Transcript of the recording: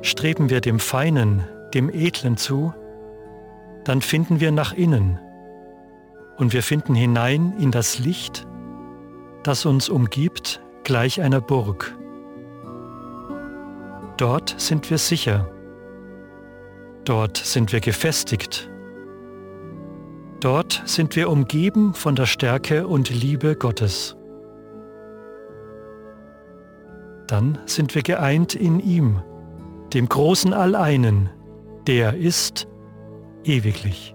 Streben wir dem Feinen, dem Edlen zu, dann finden wir nach innen und wir finden hinein in das Licht, das uns umgibt, gleich einer Burg. Dort sind wir sicher, dort sind wir gefestigt, dort sind wir umgeben von der Stärke und Liebe Gottes. Dann sind wir geeint in ihm, dem großen Alleinen, der ist ewiglich.